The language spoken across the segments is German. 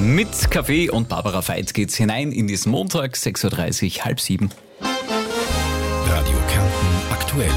Mit Kaffee und Barbara Veit geht's hinein in diesen Montag, 6.30 Uhr, 6:30. Radio Kärnten aktuell.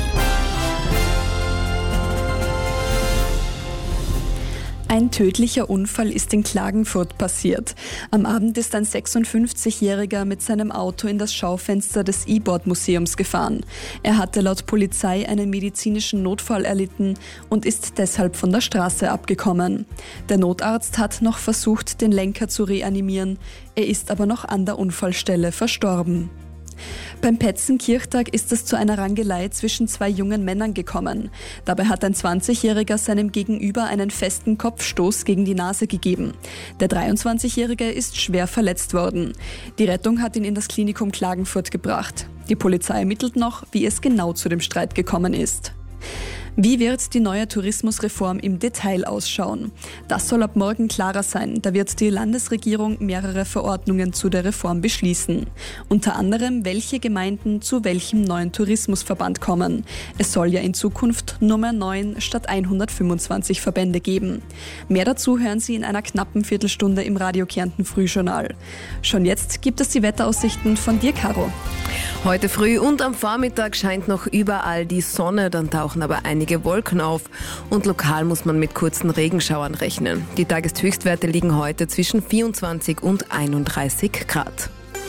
Ein tödlicher Unfall ist in Klagenfurt passiert. Am Abend ist ein 56-Jähriger mit seinem Auto in das Schaufenster des E-Board-Museums gefahren. Er hatte laut Polizei einen medizinischen Notfall erlitten und ist deshalb von der Straße abgekommen. Der Notarzt hat noch versucht, den Lenker zu reanimieren. Er ist aber noch an der Unfallstelle verstorben. Beim Petzenkirchtag ist es zu einer Rangelei zwischen zwei jungen Männern gekommen. Dabei hat ein 20-Jähriger seinem Gegenüber einen festen Kopfstoß gegen die Nase gegeben. Der 23-Jährige ist schwer verletzt worden. Die Rettung hat ihn in das Klinikum Klagenfurt gebracht. Die Polizei ermittelt noch, wie es genau zu dem Streit gekommen ist. Wie wird die neue Tourismusreform im Detail ausschauen? Das soll ab morgen klarer sein. Da wird die Landesregierung mehrere Verordnungen zu der Reform beschließen. Unter anderem, welche Gemeinden zu welchem neuen Tourismusverband kommen. Es soll ja in Zukunft nur mehr 9 statt 125 Verbände geben. Mehr dazu hören Sie in einer knappen Viertelstunde im Radio Kärnten Frühjournal. Schon jetzt gibt es die Wetteraussichten von dir, Caro. Heute früh und am Vormittag scheint noch überall die Sonne, dann tauchen aber einige Wolken auf und lokal muss man mit kurzen Regenschauern rechnen. Die Tageshöchstwerte liegen heute zwischen 24 und 31 Grad.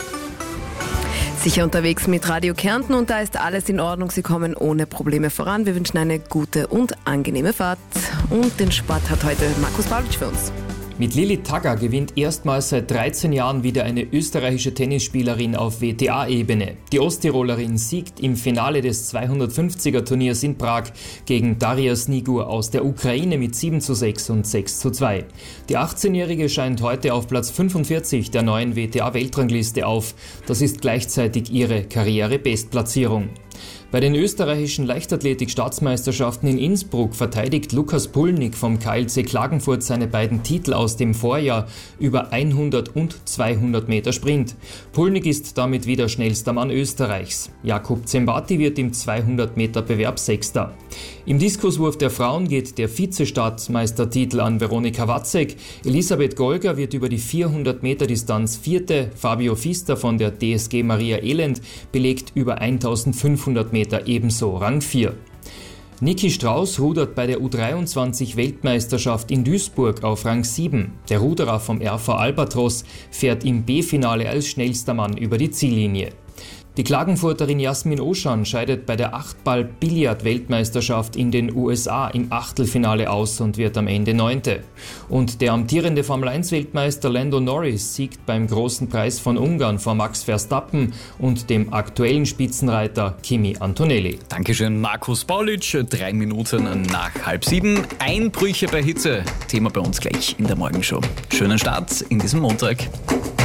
Sicher unterwegs mit Radio Kärnten und da ist alles in Ordnung. Sie kommen ohne Probleme voran. Wir wünschen eine gute und angenehme Fahrt. Und den Sport hat heute Markus Paulitsch für uns. Mit Lilli Tagger gewinnt erstmals seit 13 Jahren wieder eine österreichische Tennisspielerin auf WTA-Ebene. Die Osttirolerin siegt im Finale des 250er-Turniers in Prag gegen Daria Snigur aus der Ukraine mit 7:6 und 6:2. Die 18-Jährige scheint heute auf Platz 45 der neuen WTA-Weltrangliste auf. Das ist gleichzeitig ihre Karriere-Bestplatzierung. Bei den österreichischen Leichtathletik-Staatsmeisterschaften in Innsbruck verteidigt Lukas Pulnik vom KLC Klagenfurt seine beiden Titel aus dem Vorjahr über 100 und 200 Meter Sprint. Pulnik ist damit wieder schnellster Mann Österreichs. Jakub Zembati wird im 200 Meter Bewerb Sechster. Im Diskuswurf der Frauen geht der Vize-Staatsmeistertitel an Veronika Watzek. Elisabeth Golger wird über die 400 Meter Distanz Vierte. Fabio Fister von der DSG Maria Elend belegt über 1500 Meter ebenso Rang 4. Niki Strauß rudert bei der U23-Weltmeisterschaft in Duisburg auf Rang 7. Der Ruderer vom RV Albatros fährt im B-Finale als schnellster Mann über die Ziellinie. Die Klagenfurterin Jasmin Oschan scheidet bei der 8-Ball-Billard-Weltmeisterschaft in den USA im Achtelfinale aus und wird am Ende 9. Und der amtierende Formel-1-Weltmeister Lando Norris siegt beim Großen Preis von Ungarn vor Max Verstappen und dem aktuellen Spitzenreiter Kimi Antonelli. Dankeschön, Markus Paulitsch. 3 Minuten nach 6:30. Einbrüche bei Hitze. Thema bei uns gleich in der Morgenshow. Schönen Start in diesem Montag.